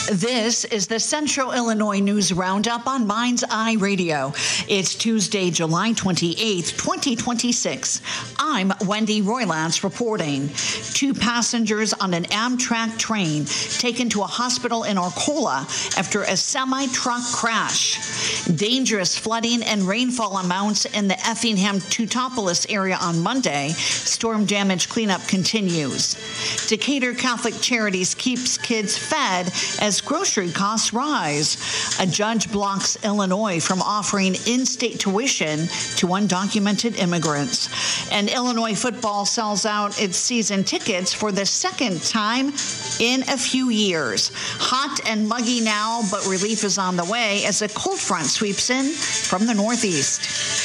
This is the Central Illinois News Roundup on Mind's Eye Radio. It's Tuesday, July 28th, 2026. I'm Wendy Roylance reporting. 2 passengers on an Amtrak train taken to a hospital in Arcola after a semi-truck crash. Dangerous flooding and rainfall amounts in the Effingham-Teutopolis area on Monday. Storm damage cleanup continues. Decatur Catholic Charities keeps kids fed as grocery costs rise. A judge blocks Illinois from offering in-state tuition to undocumented immigrants. And Illinois football sells out its season tickets for the second time in a few years. Hot and muggy now, but relief is on the way as a cold front sweeps in from the northeast.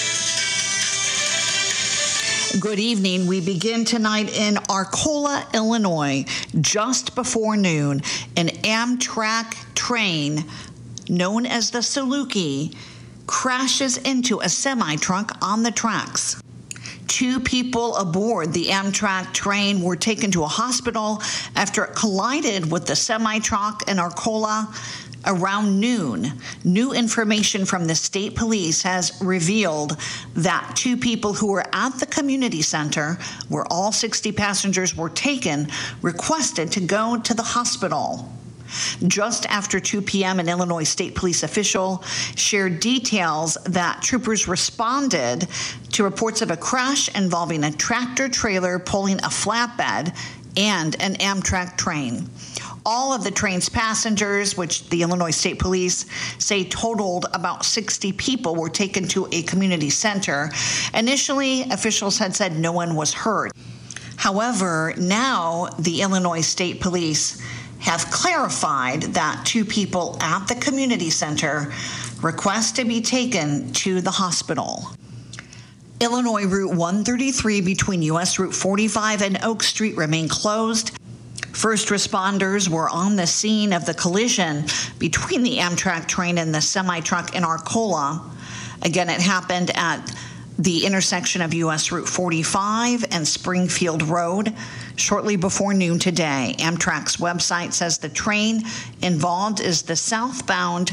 Good evening. We begin tonight in Arcola, Illinois. Just before noon, an Amtrak train known as the Saluki crashes into a semi-truck on the tracks. 2 people aboard the Amtrak train were taken to a hospital after it collided with the semi-truck in Arcola around noon. New information from the state police has revealed that 2 people who were at the community center, where all 60 passengers were taken, requested to go to the hospital. Just after 2 p.m., an Illinois State Police official shared details that troopers responded to reports of a crash involving a tractor-trailer pulling a flatbed and an Amtrak train. All of the train's passengers, which the Illinois State Police say totaled about 60 people, were taken to a community center. Initially, officials had said no one was hurt. However, now the Illinois State Police have clarified that 2 people at the community center request to be taken to the hospital. Illinois Route 133 between U.S. Route 45 and Oak Street remain closed. First responders were on the scene of the collision between the Amtrak train and the semi-truck in Arcola. Again, it happened at the intersection of U.S. Route 45 and Springfield Road shortly before noon today. Amtrak's website says the train involved is the southbound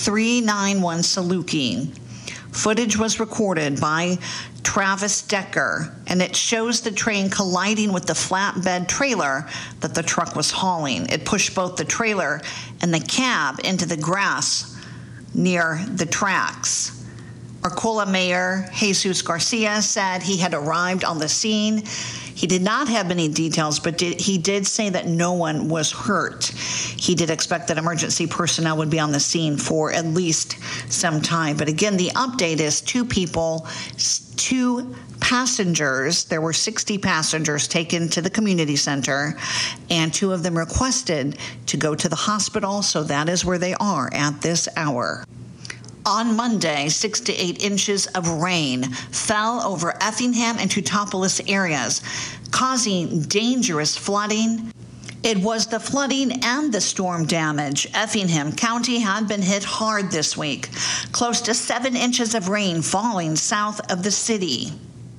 391 Saluki. Footage was recorded by Travis Decker, and it shows the train colliding with the flatbed trailer that the truck was hauling. It pushed both the trailer and the cab into the grass near the tracks. Arcola Mayor Jesus Garcia said he had arrived on the scene. He did not have many details, but he did say that no one was hurt. He did expect that emergency personnel would be on the scene for at least some time. But again, the update is 2 people, 2 passengers. There were 60 passengers taken to the community center, and 2 of them requested to go to the hospital. So that is where they are at this hour. On Monday, 6 to 8 inches of rain fell over Effingham and Teutopolis areas, causing dangerous flooding. It was the flooding and the storm damage. Effingham County had been hit hard this week, close to 7 inches of rain falling south of the city.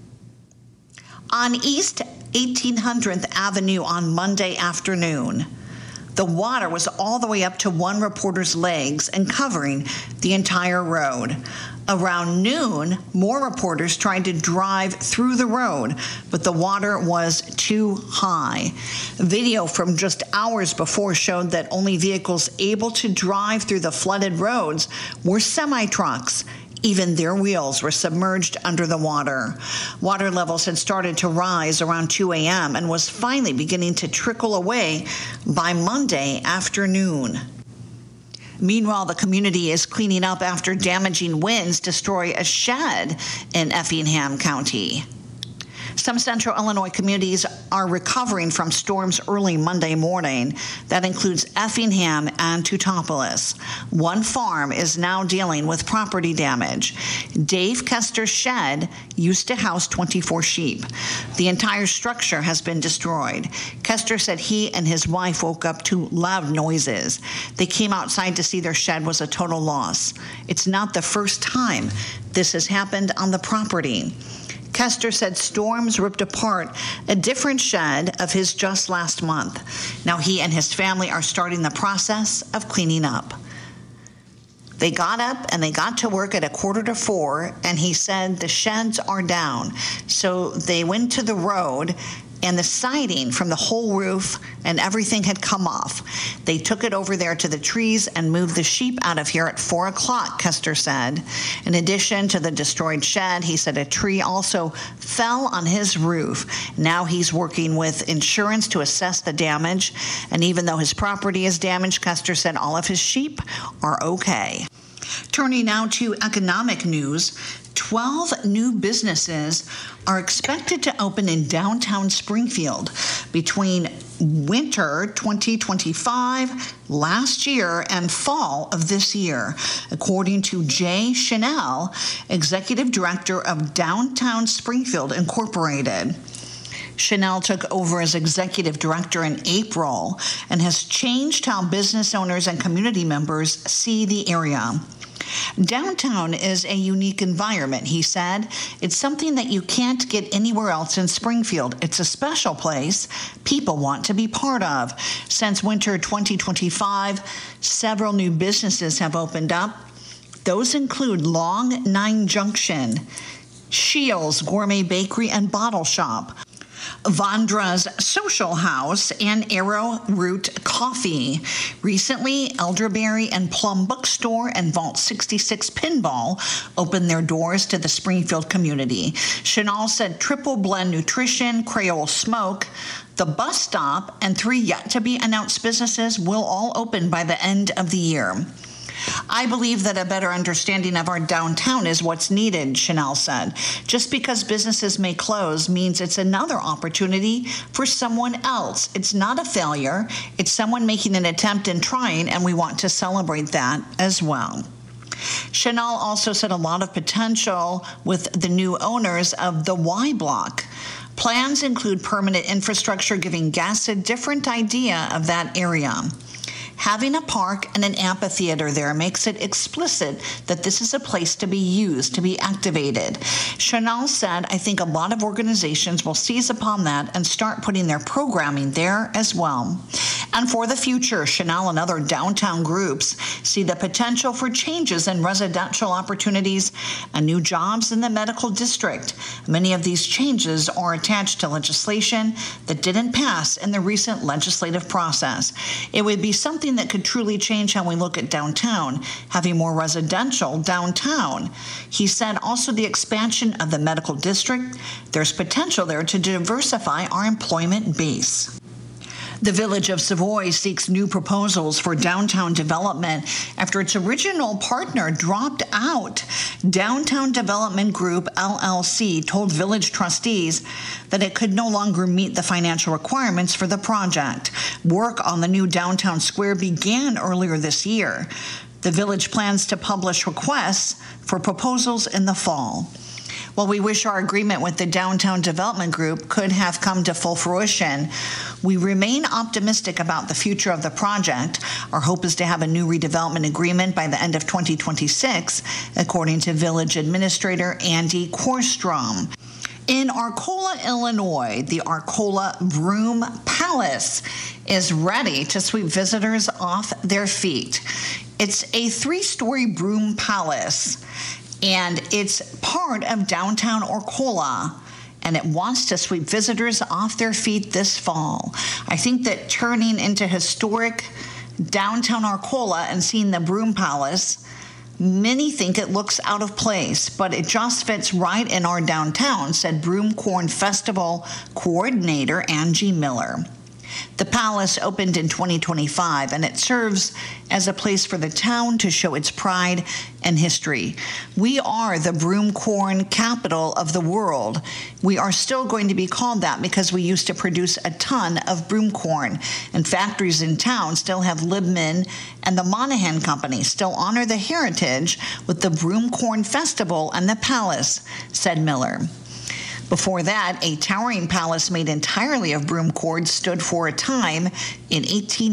On East 1800th Avenue on Monday afternoon, the water was all the way up to one reporter's legs and covering the entire road. Around noon, more reporters tried to drive through the road, but the water was too high. Video from just hours before showed that only vehicles able to drive through the flooded roads were semi-trucks. Even their wheels were submerged under the water. Water levels had started to rise around 2 a.m. and was finally beginning to trickle away by Monday afternoon. Meanwhile, the community is cleaning up after damaging winds destroy a shed in Effingham County. Some central Illinois communities are recovering from storms early Monday morning. That includes Effingham and Teutopolis. One farm is now dealing with property damage. Dave Kester's shed used to house 24 sheep. The entire structure has been destroyed. Kester said he and his wife woke up to loud noises. They came outside to see their shed was a total loss. It's not the first time this has happened on the property. Kester said storms ripped apart a different shed of his just last month. Now he and his family are starting the process of cleaning up. They got up and they got to work at 3:45, and he said the sheds are down. So they went to the road, and the siding from the whole roof and everything had come off. They took it over there to the trees and moved the sheep out of here at 4 o'clock, Kester said. In addition to the destroyed shed, he said a tree also fell on his roof. Now he's working with insurance to assess the damage. And even though his property is damaged, Kester said all of his sheep are okay. Turning now to economic news, 12 new businesses are expected to open in downtown Springfield between winter 2025 last year and fall of this year, according to Jay Chanel, Executive Director of Downtown Springfield Incorporated. Chanel took over as executive director in April and has changed how business owners and community members see the area. Downtown is a unique environment, he said. It's something that you can't get anywhere else in Springfield. It's a special place people want to be part of. Since winter 2025, several new businesses have opened up. Those include Long Nine Junction, Shields Gourmet Bakery and Bottle Shop, Vondra's Social House, and Arrowroot Coffee. Recently, Elderberry and Plum Bookstore and Vault 66 Pinball opened their doors to the Springfield community. Chanel said Triple Blend Nutrition, Creole Smoke, the Bus Stop, and 3 yet-to-be-announced businesses will all open by the end of the year. I believe that a better understanding of our downtown is what's needed, Chanel said. Just because businesses may close means it's another opportunity for someone else. It's not a failure. It's someone making an attempt and trying, and we want to celebrate that as well. Chanel also said a lot of potential with the new owners of the Y Block. Plans include permanent infrastructure, giving guests a different idea of that area. Having a park and an amphitheater there makes it explicit that this is a place to be used, to be activated. Chanel said, I think a lot of organizations will seize upon that and start putting their programming there as well. And for the future, Chanel and other downtown groups see the potential for changes in residential opportunities and new jobs in the medical district. Many of these changes are attached to legislation that didn't pass in the recent legislative process. It would be something that could truly change how we look at downtown, having more residential downtown. He said also the expansion of the medical district, there's potential there to diversify our employment base. The Village of Savoy seeks new proposals for downtown development after its original partner dropped out. Downtown Development Group, LLC, told village trustees that it could no longer meet the financial requirements for the project. Work on the new downtown square began earlier this year. The village plans to publish requests for proposals in the fall. While we wish our agreement with the Downtown Development Group could have come to full fruition, we remain optimistic about the future of the project. Our hope is to have a new redevelopment agreement by the end of 2026, according to Village Administrator Andy Korstrom. In Arcola, Illinois, the Arcola Broom Palace is ready to sweep visitors off their feet. It's a 3-story broom palace, and it's part of downtown Arcola, and it wants to sweep visitors off their feet this fall. I think that turning into historic downtown Arcola and seeing the Broom Palace, many think it looks out of place, but it just fits right in our downtown, said Broom Corn Festival coordinator Angie Miller. The palace opened in 2025, and it serves as a place for the town to show its pride and history. We are the broom corn capital of the world. We are still going to be called that because we used to produce a ton of broom corn, and factories in town still have Libman and the Monahan Company still honor the heritage with the Broom Corn Festival and the palace, said Miller. Before that, a towering palace made entirely of broom cords stood for a time in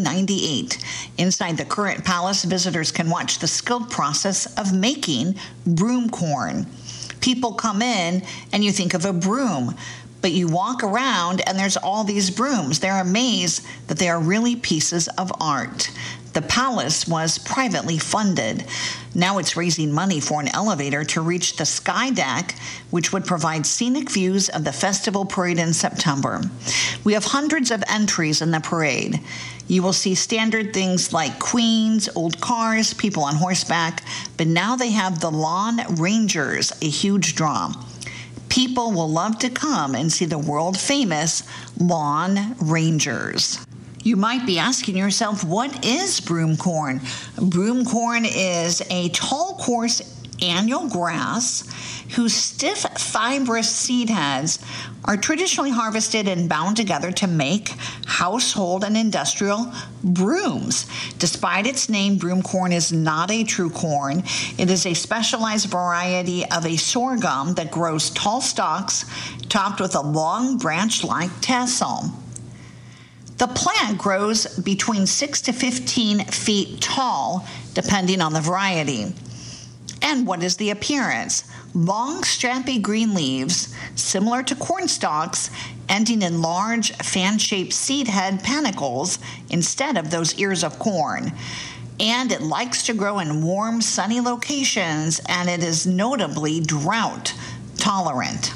1898. Inside the current palace, visitors can watch the skilled process of making broom corn. People come in and you think of a broom, but you walk around and there's all these brooms. They're amazed that they are really pieces of art. The palace was privately funded. Now it's raising money for an elevator to reach the sky deck, which would provide scenic views of the festival parade in September. We have hundreds of entries in the parade. You will see standard things like queens, old cars, people on horseback, but now they have the Lawn Rangers, a huge draw. People will love to come and see the world-famous Lawn Rangers. You might be asking yourself, what is broomcorn? Broomcorn is a tall, coarse annual grass whose stiff, fibrous seed heads are traditionally harvested and bound together to make household and industrial brooms. Despite its name, broomcorn is not a true corn. It is a specialized variety of a sorghum that grows tall stalks topped with a long branch-like tassel. The plant grows between 6 to 15 feet tall, depending on the variety. And what is the appearance? Long, strappy green leaves, similar to corn stalks, ending in large, fan-shaped seed head panicles instead of those ears of corn. And it likes to grow in warm, sunny locations, and it is notably drought tolerant.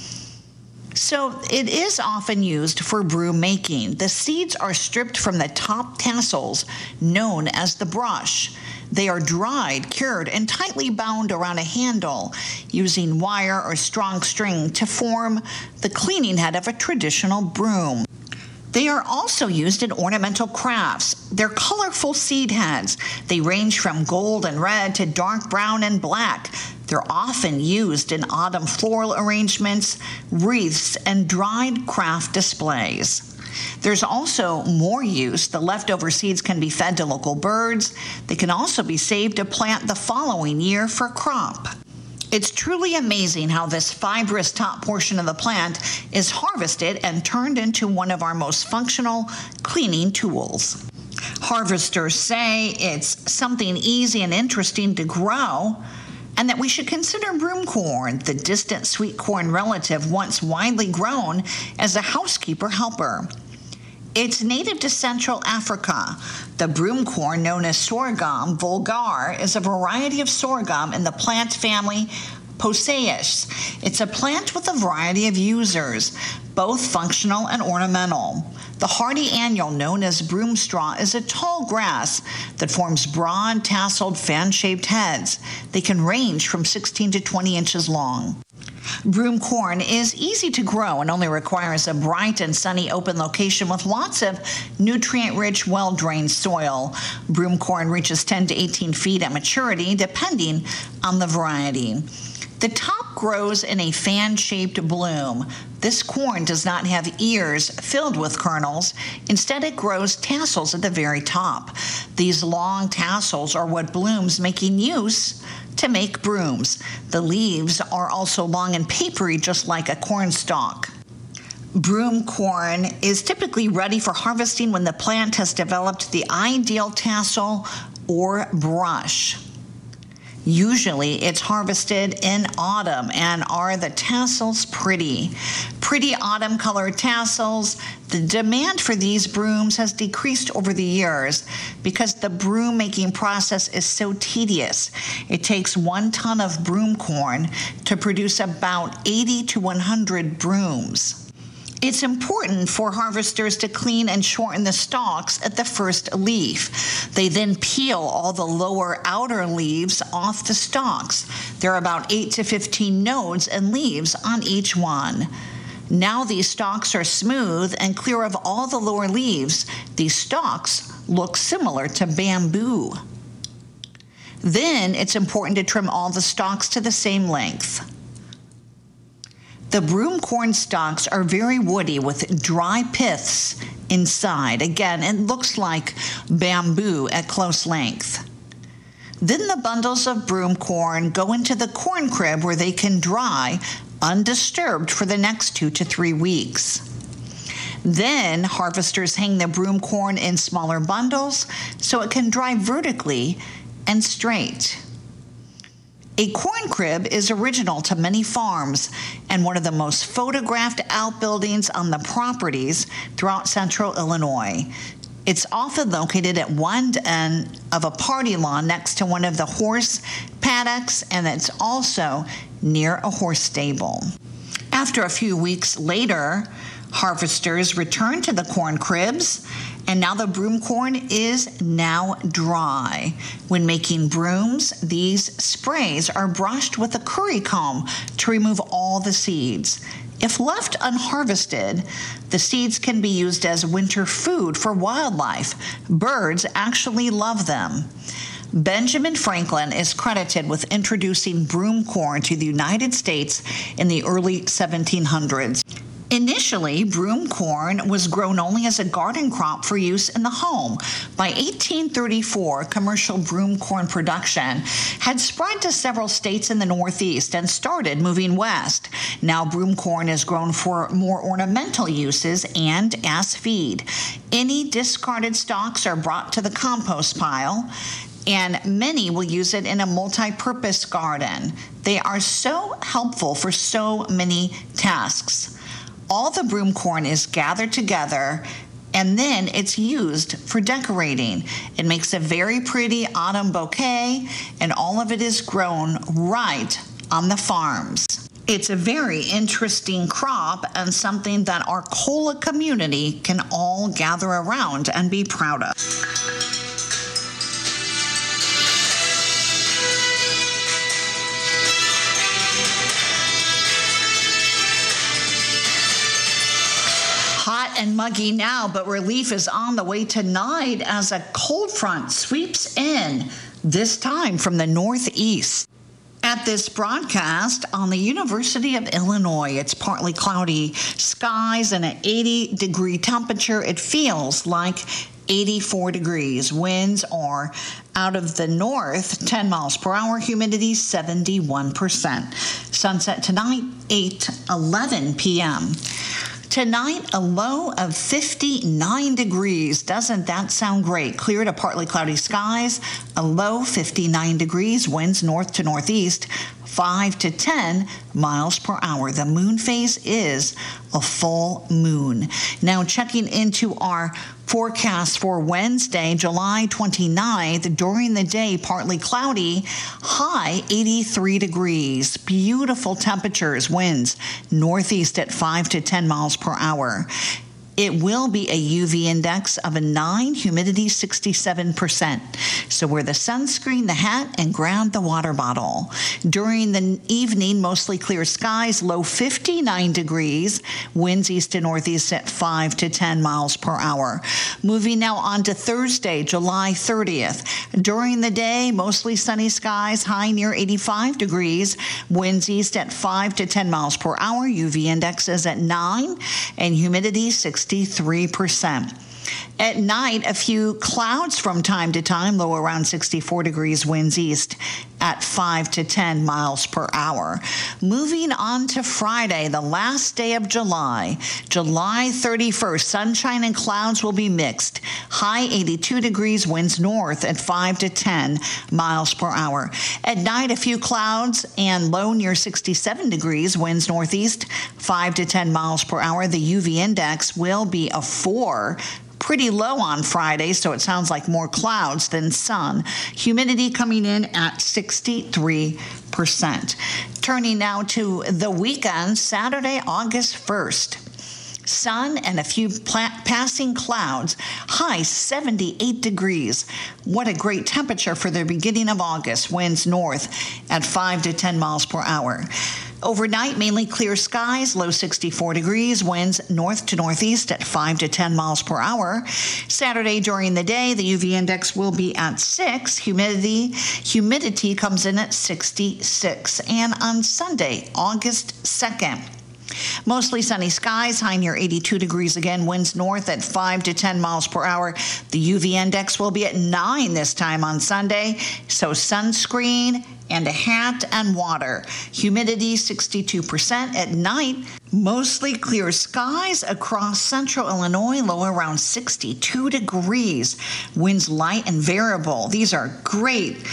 So it is often used for broom making. The seeds are stripped from the top tassels, known as the brush. They are dried, cured, and tightly bound around a handle using wire or strong string to form the cleaning head of a traditional broom. They are also used in ornamental crafts. They're colorful seed heads. They range from gold and red to dark brown and black. They're often used in autumn floral arrangements, wreaths, and dried craft displays. There's also more use. The leftover seeds can be fed to local birds. They can also be saved to plant the following year for crop. It's truly amazing how this fibrous top portion of the plant is harvested and turned into one of our most functional cleaning tools. Harvesters say it's something easy and interesting to grow, and that we should consider broomcorn, the distant sweet corn relative once widely grown, as a housekeeper helper. It's native to Central Africa. The broomcorn, known as Sorghum vulgar, is a variety of sorghum in the plant family Poaceae. It's a plant with a variety of users, both functional and ornamental. The hardy annual, known as broom straw, is a tall grass that forms broad, tasseled, fan-shaped heads. They can range from 16 to 20 inches long. Broomcorn is easy to grow and only requires a bright and sunny open location with lots of nutrient-rich, well-drained soil. Broomcorn reaches 10 to 18 feet at maturity, depending on the variety. The top grows in a fan-shaped bloom. This corn does not have ears filled with kernels. Instead, it grows tassels at the very top. These long tassels are what blooms, making use to make brooms. The leaves are also long and papery, just like a corn stalk. Broom corn is typically ready for harvesting when the plant has developed the ideal tassel or brush. Usually it's harvested in autumn. And are the tassels pretty? Pretty autumn-colored tassels. The demand for these brooms has decreased over the years because the broom-making process is so tedious. It takes 1 ton of broom corn to produce about 80 to 100 brooms. It's important for harvesters to clean and shorten the stalks at the first leaf. They then peel all the lower outer leaves off the stalks. There are about 8 to 15 nodes and leaves on each one. Now these stalks are smooth and clear of all the lower leaves. These stalks look similar to bamboo. Then it's important to trim all the stalks to the same length. The broom corn stalks are very woody with dry piths inside. Again, it looks like bamboo at close length. Then the bundles of broom corn go into the corn crib where they can dry undisturbed for the next 2 to 3 weeks. Then harvesters hang the broom corn in smaller bundles so it can dry vertically and straight. A corn crib is original to many farms and one of the most photographed outbuildings on the properties throughout central Illinois. It's often located at one end of a party lawn next to one of the horse paddocks, and it's also near a horse stable. After a few weeks later, harvesters return to the corn cribs, and now the broom corn is now dry. When making brooms, these sprays are brushed with a curry comb to remove all the seeds. If left unharvested, the seeds can be used as winter food for wildlife. Birds actually love them. Benjamin Franklin is credited with introducing broom corn to the United States in the early 1700s. Initially, broom corn was grown only as a garden crop for use in the home. By 1834, commercial broom corn production had spread to several states in the Northeast and started moving west. Now, broom corn is grown for more ornamental uses and as feed. Any discarded stalks are brought to the compost pile, and many will use it in a multi-purpose garden. They are so helpful for so many tasks. All the broom corn is gathered together, and then it's used for decorating. It makes a very pretty autumn bouquet, and all of it is grown right on the farms. It's a very interesting crop and something that our Arcola community can all gather around and be proud of. And muggy now, but relief is on the way tonight as a cold front sweeps in, this time from the northeast. At this broadcast on the University of Illinois, it's partly cloudy skies and an 80-degree temperature. It feels like 84 degrees. Winds are out of the north, 10 miles per hour. Humidity 71%. Sunset tonight, 8:11 p.m. Tonight, a low of 59 degrees. Doesn't that sound great? Clear to partly cloudy skies, a low 59 degrees, winds north to northeast, 5 to 10 miles per hour. The moon phase is a full moon. Now checking into our forecast for Wednesday, July 29th. During the day, partly cloudy, high 83 degrees. Beautiful temperatures, winds northeast at 5 to 10 miles per hour. It will be a UV index of a 9, humidity 67%. So wear the sunscreen, the hat, and grab the water bottle. During the evening, mostly clear skies, low 59 degrees, winds east to northeast at 5 to 10 miles per hour. Moving now on to Thursday, July 30th. During the day, mostly sunny skies, high near 85 degrees, winds east at 5 to 10 miles per hour, UV index is at 9, and humidity 63%. At night, a few clouds from time to time, low around 64 degrees, winds east at 5 to 10 miles per hour. Moving on to Friday, the last day of July, July 31st, sunshine and clouds will be mixed. High 82 degrees, winds north at 5 to 10 miles per hour. At night, a few clouds and low near 67 degrees, winds northeast, 5 to 10 miles per hour. The UV index will be a 4. Pretty low on Friday, so it sounds like more clouds than sun. Humidity coming in at 63%. Turning now to the weekend, Saturday, August 1st. Sun and a few passing clouds, high 78 degrees. What a great temperature for the beginning of August. Winds north at 5 to 10 miles per hour. Overnight, mainly clear skies, low 64 degrees, winds north to northeast at 5 to 10 miles per hour. Saturday during the day, the UV index will be at 6. Humidity comes in at 66. And on Sunday, August 2nd, mostly sunny skies, high near 82 degrees again, winds north at 5 to 10 miles per hour. The UV index will be at 9 this time on Sunday, so sunscreen and a hat and water. Humidity 62% at night. Mostly clear skies across central Illinois, low around 62 degrees. Winds light and variable. These are great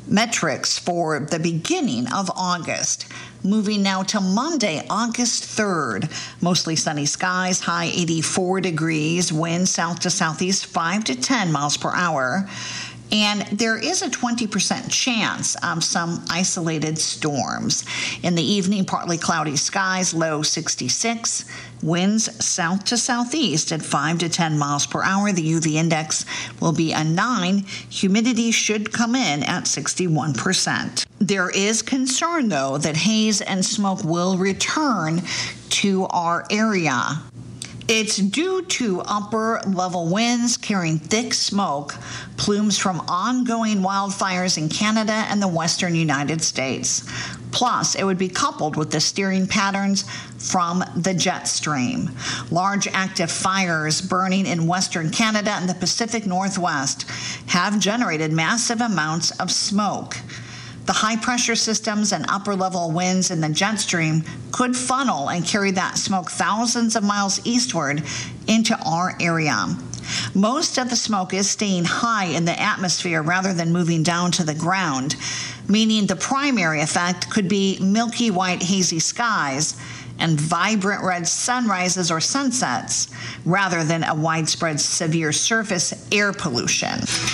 metrics for the beginning of August. Moving now to Monday, August 3rd. Mostly sunny skies, high 84 degrees, wind south to southeast 5 to 10 miles per hour. And there is a 20% chance of some isolated storms. In the evening, partly cloudy skies, low 66. Winds south to southeast at 5 to 10 miles per hour. The UV index will be a 9. Humidity should come in at 61%. There is concern, though, that haze and smoke will return to our area. It's due to upper-level winds carrying thick smoke, plumes from ongoing wildfires in Canada and the western United States. Plus, it would be coupled with the steering patterns from the jet stream. Large active fires burning in western Canada and the Pacific Northwest have generated massive amounts of smoke. The high-pressure systems and upper-level winds in the jet stream could funnel and carry that smoke thousands of miles eastward into our area. Most of the smoke is staying high in the atmosphere rather than moving down to the ground, meaning the primary effect could be milky white hazy skies and vibrant red sunrises or sunsets rather than a widespread severe surface air pollution.